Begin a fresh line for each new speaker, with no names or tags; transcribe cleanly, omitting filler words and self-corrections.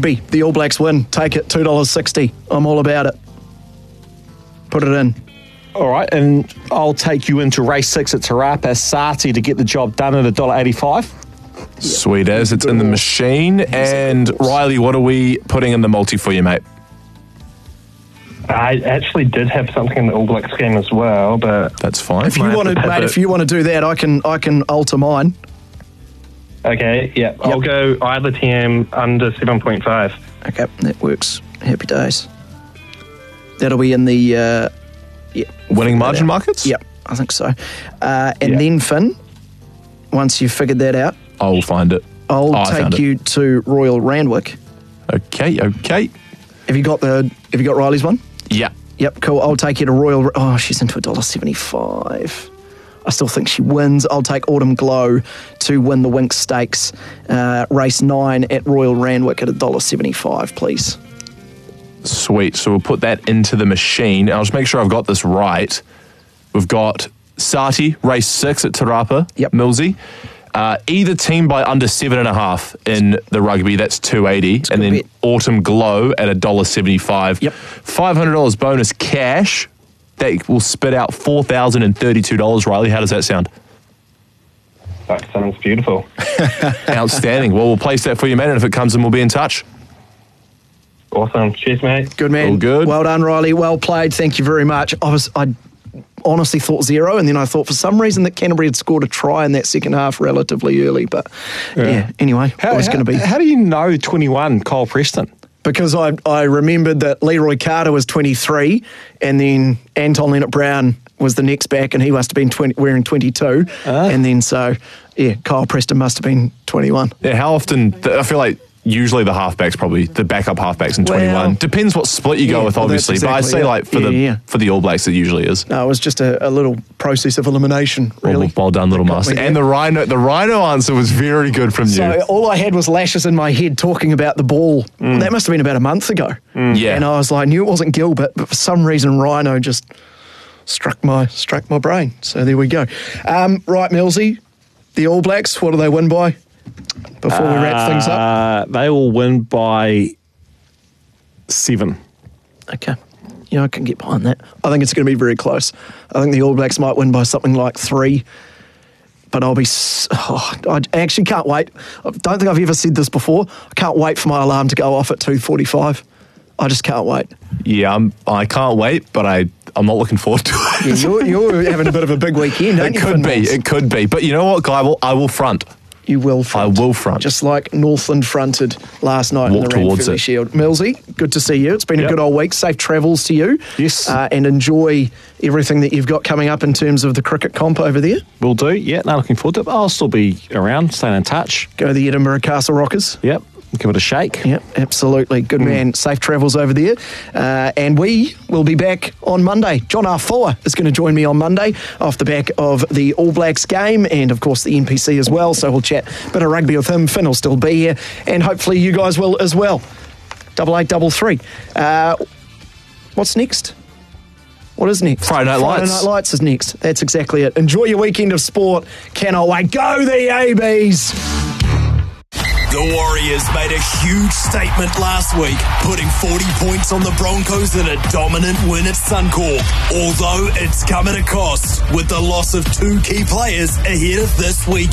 rugby. The All Blacks win. Take it, $2.60. I'm all about it. Put it in.
All right, and I'll take you into race 6 at Tarapa, Sati to get the job done at $1.85.
Sweet as. It's in the machine. And Riley, what are we putting in the multi for you, mate?
I actually did have something in the All Blacks game as well, but
that's fine.
If you want to do that, I can alter mine.
Okay, yeah. I'll go Isla TM under 7.5.
Okay, that works. Happy days. That'll be in the
winning margin markets?
Yep, I think so. Then, Finn, once you've figured that out,
I'll find it.
I'll take you to Royal Randwick.
Okay.
Have you got Riley's one?
Yeah.
Yep, cool. I'll take you to Royal... Oh, she's into $1.75. I still think she wins. I'll take Autumn Glow to win the Winx Stakes. Race 9 at Royal Randwick at $1.75, please.
Sweet. So we'll put that into the machine. I'll just make sure I've got this right. We've got Sati, race 6 at Tarapa.
Yep.
Millsy. Either team by under 7.5 in the rugby, that's $2.80. And then
bet.
Autumn Glow at $1.75.
Yep.
$500 bonus cash. That will spit out $4,032, Riley. How does that sound?
That sounds beautiful.
Outstanding. Well, we'll place that for you, man, and if it comes in, we'll be in touch.
Awesome. Cheers, mate.
Good, man.
All good.
Well done, Riley. Well played. Thank you very much. I honestly thought 0, and then I thought for some reason that Canterbury had scored a try in that second half relatively early. But, anyway, it was going to be...
How do you know 21, Kyle Preston?
Because I remembered that Leroy Carter was 23, and then Anton Leonard-Brown was the next back, and he must have been wearing 22. And then Kyle Preston must have been 21.
Yeah, how often... I feel like usually the halfbacks, probably the backup halfbacks in 21. Depends what split you go with, obviously. But I say for the All Blacks, it usually is.
No, it was just a little process of elimination, really.
Well done, little master. And the Rhino answer was very good from you.
So all I had was lashes in my head talking about the ball. That must have been about a month ago.
Yeah.
And I was like, I knew it wasn't Gilbert, but for some reason Rhino just struck my brain. So there we go. Right, Millsy, the All Blacks, what do they win by? Before we wrap things up,
they will win by 7.
Okay. Yeah, I can get behind that. I think it's going to be very close. I think the All Blacks might win by something like 3, but I actually can't wait. I don't think I've ever said this before. I can't wait for my alarm to go off at 2:45. I just can't wait.
Yeah, I can't wait, but I'm not looking forward to it.
Yeah, you're having a bit of a big weekend, aren't you?
It could be. But you know what, Guy? I will front.
You will front.
I will front.
Just like Northland fronted last night in the Ranfurly Shield. Millsy, good to see you. It's been a good old week. Safe travels to you.
Yes.
And enjoy everything that you've got coming up in terms of the cricket comp over there.
Will do. Yeah, looking forward to it. I'll still be around, staying in touch.
Go to the Edinburgh Castle Rockers.
Yep. Give it a shake.
Yep, absolutely. Good man. Safe travels over there. And we will be back on Monday. John Arfoa is going to join me on Monday off the back of the All Blacks game and, of course, the NPC as well. So we'll chat a bit of rugby with him. Finn will still be here. And hopefully you guys will as well. 8833. What's next? What is next?
Friday Night Lights.
Friday Night Lights is next. That's exactly it. Enjoy your weekend of sport. Cannot wait. Go the ABs!
The Warriors made a huge statement last week, putting 40 points on the Broncos in a dominant win at Suncorp. Although it's come at a cost, with the loss of 2 key players ahead of this week.